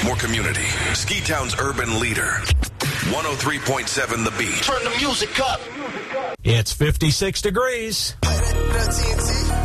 more community. Ski-Town's urban leader. 103.7 The Beat. Turn the music up. It's 56 degrees.